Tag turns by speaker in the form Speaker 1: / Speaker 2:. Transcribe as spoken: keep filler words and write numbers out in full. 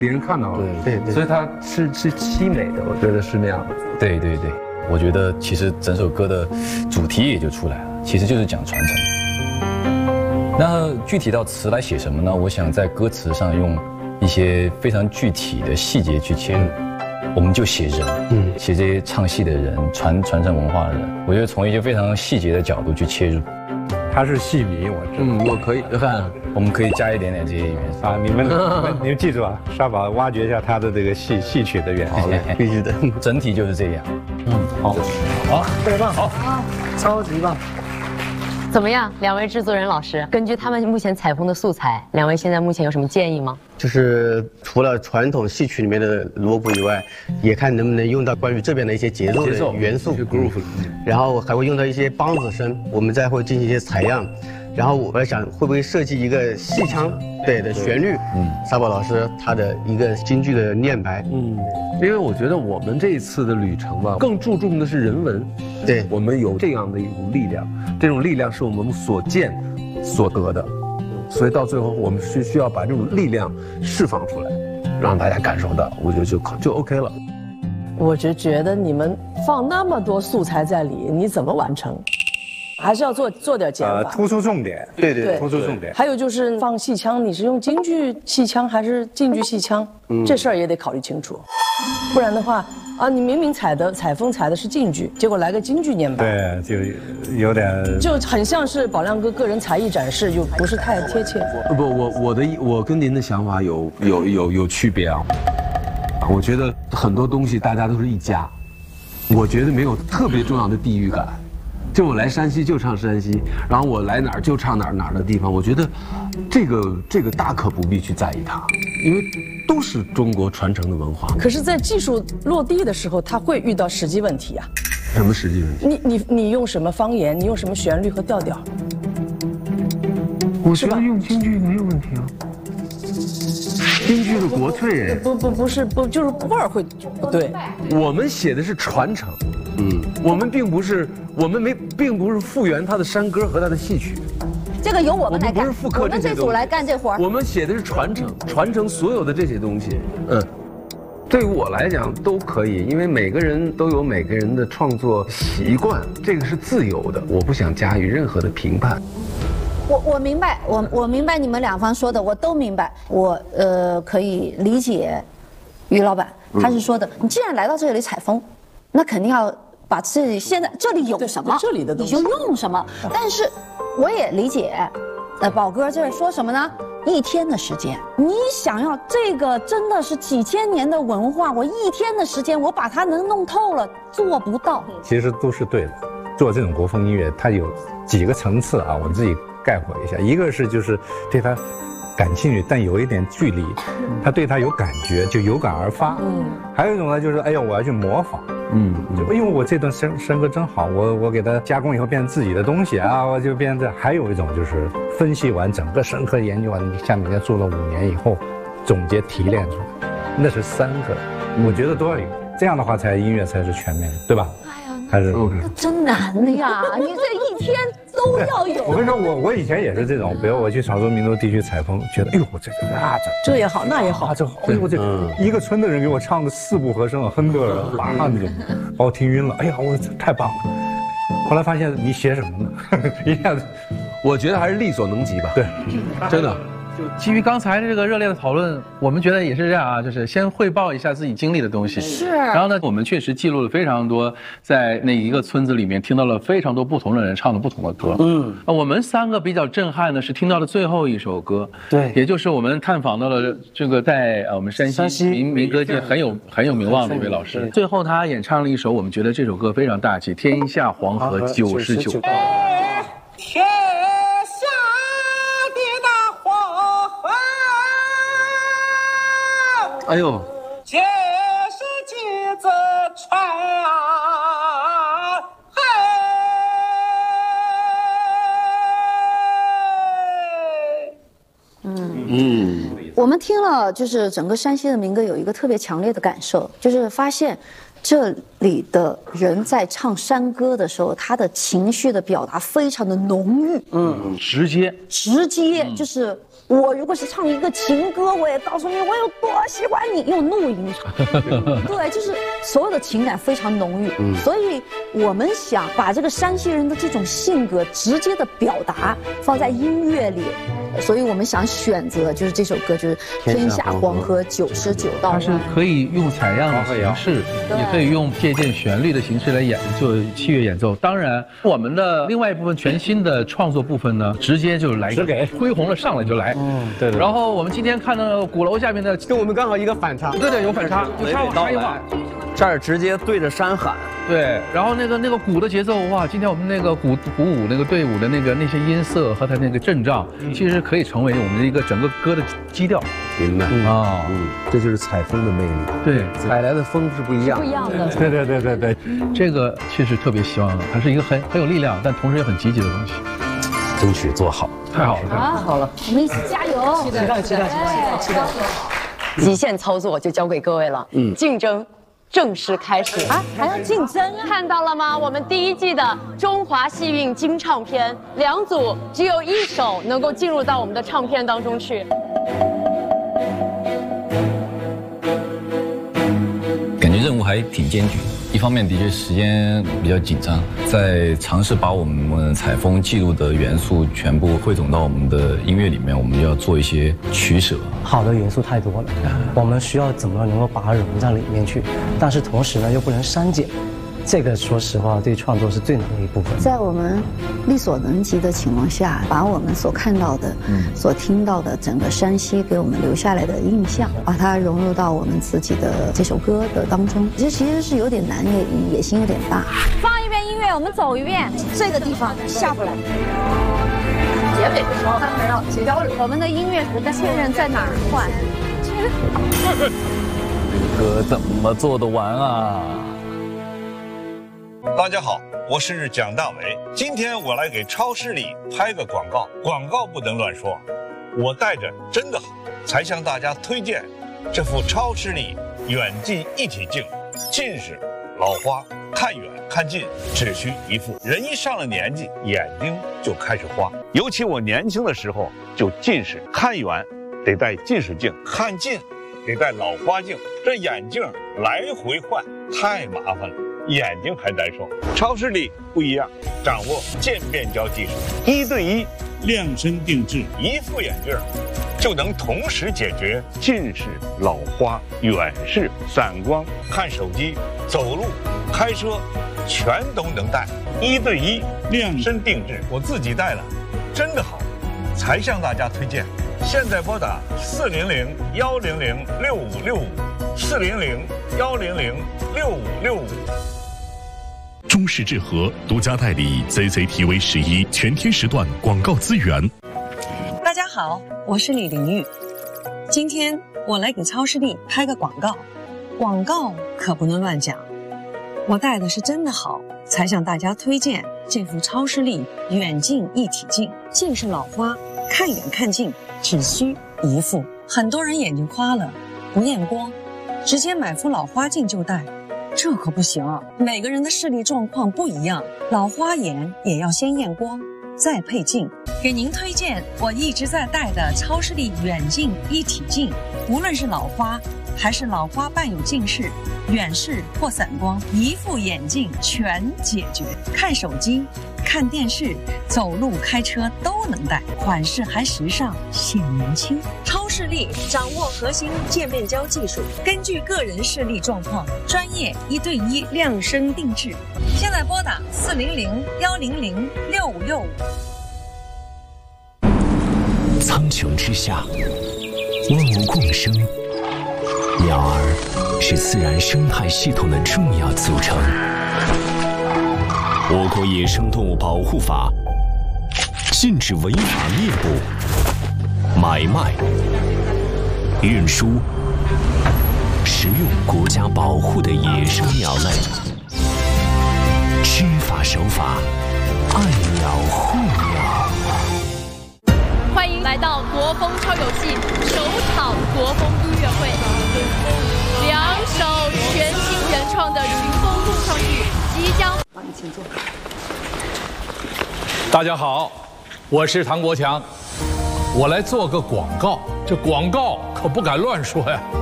Speaker 1: 别人看到了，
Speaker 2: 对对，
Speaker 1: 所以它是是凄美的，我觉得是那样的。
Speaker 3: 对对对，我觉得其实整首歌的主题也就出来了，其实就是讲传承。那具体到词来写什么呢？我想在歌词上用一些非常具体的细节去切入，我们就写人，嗯，写这些唱戏的人，传传承文化的人。我觉得从一些非常细节的角度去切入。
Speaker 4: 他是戏迷，我知道。
Speaker 1: 嗯，我可以看，
Speaker 3: 我们可以加一点点这些元素
Speaker 4: 啊！你们你们你们记住啊，沙宝挖掘一下他的这个戏戏曲的元素。
Speaker 3: 好嘞，
Speaker 2: 必须的，
Speaker 3: 整体就是这样。
Speaker 4: 嗯，好，好，特别棒，好，
Speaker 5: 超级棒。
Speaker 6: 怎么样，两位制作人老师，根据他们目前采风的素材，两位现在目前有什么建议吗？
Speaker 2: 就是除了传统戏曲里面的锣鼓以外，也看能不能用到关于这边的一些节奏的元素，
Speaker 1: groove，
Speaker 2: 然后还会用到一些梆子声，我们再会进行一些采样。然后我在想，会不会设计一个戏腔对的旋律？嗯，沙宝老师他的一个京剧的念白。
Speaker 1: 嗯，因为我觉得我们这一次的旅程吧，更注重的是人文。
Speaker 2: 对，
Speaker 1: 我们有这样的一股力量，这种力量是我们所见所得的，所以到最后我们是需要把这种力量释放出来，让大家感受到，我觉得就就 OK 了。
Speaker 5: 我只觉得你们放那么多素材在里，你怎么完成？还是要做做点减法，
Speaker 4: 突出重点。
Speaker 2: 对对，
Speaker 4: 突出重点。
Speaker 5: 还有就是放戏腔，你是用京剧戏腔还是晋剧戏腔？嗯，这事儿也得考虑清楚，不然的话啊，你明明采的采风采的是晋剧，结果来个京剧念白，
Speaker 4: 对，就有点
Speaker 5: 就很像是宝亮哥个人才艺展示，就不是太贴切。
Speaker 1: 不，我我的我跟您的想法有有有有区别啊。我觉得很多东西大家都是一家，我觉得没有特别重要的地域感。就我来山西就唱山西，然后我来哪儿就唱哪儿哪儿的地方。我觉得，这个这个大可不必去在意它，因为都是中国传承的文化。
Speaker 5: 可是，在技术落地的时候，它会遇到实际问题啊。
Speaker 1: 什么实际问题？
Speaker 5: 你你你用什么方言？你用什么旋律和调调？
Speaker 1: 我觉得用京剧没有问题啊。京剧的国粹，
Speaker 5: 不不不是不就是味儿会不对。
Speaker 1: 我们写的是传承。嗯，我们并不是，我们没，并不是复原他的山歌和他的戏曲，
Speaker 7: 这个由我们来干，
Speaker 1: 我们不是复刻这些东西，
Speaker 7: 我们这组来干这活儿。
Speaker 1: 我们写的是传承，传承所有的这些东西。嗯，对于我来讲都可以，因为每个人都有每个人的创作习惯，这个是自由的，我不想加以任何的评判。
Speaker 7: 我我明白，我我明白你们两方说的，我都明白，我呃可以理解于老板，他是说的，你既然来到这里采风。那肯定要把自己现在这里有什么，
Speaker 5: 这里的东西
Speaker 7: 你就用什么。但是我也理解，呃，宝哥这是说什么呢？一天的时间，你想要这个真的是几千年的文化，我一天的时间我把它能弄透了，做不到。
Speaker 4: 其实都是对的。做这种国风音乐，它有几个层次啊，我自己概括一下。一个是就是对它感兴趣，但有一点距离，他对它有感觉，就有感而发。嗯，还有一种呢，就是哎呀，我要去模仿。嗯，就因为我这段声声歌真好，我我给它加工以后变成自己的东西啊，我就变成这。还有一种就是分析完整个声科研究完，像你做了五年以后，总结提炼出来，那是三个，我觉得都要有，这样的话才音乐才是全面的，对吧？哎呀，还是
Speaker 7: 那真难的呀，你这一天都要有。
Speaker 4: 我跟你说，我我以前也是这种，比如我去少数民族地区采风，觉得哎呦这个啊
Speaker 5: 这这也好那也好，
Speaker 4: 啊这好，哎呦这一个村的人给我唱的四部和声，哼个哇那种，把我听晕了。哎呀，我太棒了。后来发现你写什么呢？一下子，
Speaker 1: 我觉得还是力所能及吧。
Speaker 4: 对，
Speaker 1: 真的。
Speaker 8: 就基于刚才这个热烈的讨论，我们觉得也是这样啊，就是先汇报一下自己经历的东西。
Speaker 7: 是。
Speaker 8: 然后呢，我们确实记录了非常多，在那一个村子里面听到了非常多不同的人唱的不同的歌。嗯。啊，我们三个比较震撼的是听到了最后一首歌，
Speaker 5: 对，
Speaker 8: 也就是我们探访到了这个在呃我们山西民民歌界很有很有名望的一位老师。最后他演唱了一首我们觉得这首歌非常大气，《天下黄河九十九》。
Speaker 9: 天下的那黄河，
Speaker 1: 哎呦，
Speaker 9: 皆是金子船啊！嘿，
Speaker 7: 嗯嗯，我们听了就是整个山西的民歌有一个特别强烈的感受，就是发现这里的人在唱山歌的时候，他的情绪的表达非常的浓郁，
Speaker 8: 嗯，直接，
Speaker 7: 直接就是。我如果是唱一个情歌，我也告诉你我有多喜欢你，用怒音唱，对，就是所有的情感非常浓郁，嗯，所以我们想把这个山西人的这种性格直接的表达放在音乐里，所以我们想选择就是这首歌，就是《天下黄河九十九道弯》，
Speaker 8: 它是可以用采样的形式，也可以用借鉴旋律的形式来演做器乐演奏。当然，我们的另外一部分全新的创作部分呢，直接就来，
Speaker 3: 直给
Speaker 8: 恢宏了，上来就来。嗯，对对。然后我们今天看到鼓楼下面的，
Speaker 2: 跟我们刚好一个反差。
Speaker 8: 对对，有反差，就插插一话，
Speaker 1: 这儿直接对着山喊。
Speaker 8: 对，然后那个那个鼓的节奏，哇！今天我们那个鼓鼓舞那个队伍的那个那些音色和它那个阵仗，其实可以成为我们的一个整个歌的基调。
Speaker 1: 明白啊，嗯，这就是采风的魅力。
Speaker 8: 对，
Speaker 1: 采来的风是不一样的。
Speaker 7: 不一样的。
Speaker 8: 对对对对对，这个其实特别希望它是一个很很有力量，但同时也很积极的东西。
Speaker 3: 争取做好，
Speaker 8: 太好了，太
Speaker 7: 好了，我们一起加油！
Speaker 5: 期待，期待，期待，期待。
Speaker 6: 极限操作就交给各位了，嗯，竞争正式开始
Speaker 7: 啊！还要竞争啊？
Speaker 6: 看到了吗？我们第一季的中华戏韵金唱片，两组只有一首能够进入到我们的唱片当中去。
Speaker 3: 感觉任务还挺艰巨。一方面的确时间比较紧张，在尝试把我们采风记录的元素全部汇总到我们的音乐里面，我们要做一些取舍。
Speaker 10: 好的元素太多了，我们需要怎么能够把它融在里面去，但是同时呢又不能删减。这个说实话对创作是最难的一部分。
Speaker 7: 在我们力所能及的情况下，把我们所看到的、嗯、所听到的整个山西给我们留下来的印象，把它融入到我们自己的这首歌的当中，这其实是有点难，也野心有点大。放一遍音乐，我们走一遍这个地方，下不来。结尾的时候，他们要协调我们的音乐的确认在哪儿换。
Speaker 3: 这歌怎么做得完啊？
Speaker 11: 大家好，我是蒋大为。今天我来给超视力拍个广告，广告不能乱说。我带着真的好，才向大家推荐这副超视力远近一体镜。近视、老花，看远看近只需一副。人一上了年纪，眼睛就开始花。尤其我年轻的时候就近视，看远得戴近视镜，看近得戴老花镜，这眼镜来回换太麻烦了。眼睛还难受，超视力不一样，掌握渐变焦技术，一对一量身定制，一副眼镜就能同时解决近视、老花、远视、散光、看手机、走路、开车，全都能戴，一对一量身定制，我自己戴了，真的好，才向大家推荐。现在拨打四零零幺零零六五六五，四零零幺零零六五六五。
Speaker 12: 中视智和独家代理 C C T V 十一全天时段广告资源。
Speaker 13: 大家好，我是李玲玉，今天我来给超视力拍个广告，广告可不能乱讲。我戴的是真的好，才向大家推荐这副超视力远近一体镜。近视老花，看远看近只需一副。很多人眼睛花了，不验光，直接买副老花镜就戴。这可不行，每个人的视力状况不一样，老花眼也要先验光，再配镜。给您推荐我一直在戴的超视力远近一体镜，无论是老花还是老花伴有近视、远视或散光，一副眼镜全解决。看手机、看电视、走路、开车都能戴，款式还时尚，显年轻。超视力掌握核心渐变焦技术，根据个人视力状况，专业一对一量身定制。现在拨打四零零幺零零六五六五。
Speaker 12: 苍穹之下，万物共生，鸟儿是自然生态系统的重要组成。我国野生动物保护法禁止违法猎捕、买卖、运输、食用国家保护的野生鸟类。知法守法，爱鸟护鸟。
Speaker 14: 欢迎来到国风超游戏首场国风音乐会，两首全新原创的
Speaker 15: 大家好，我是唐国强，我来做个广告，这广告可不敢乱说呀。